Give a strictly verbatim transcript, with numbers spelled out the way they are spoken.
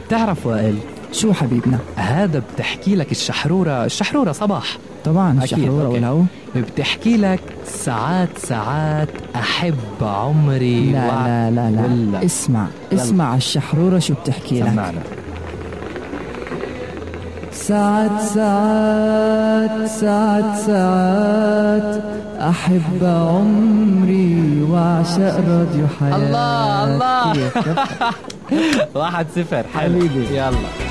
بتعرف وائل شو حبيبنا؟ هذا بتحكي لك الشحرورة الشحرورة صباح طبعا الشحرورة والهو بتحكي لك ساعات ساعات أحب عمري. لا وع... لا لا لا ولا. اسمع يلا. اسمع الشحرورة شو بتحكي لك. سمعنا. ساعات ساعات ساعات ساعات أحب عمري وأعشق راديو حياتي. الله الله. واحد صفر حبيبي. يلا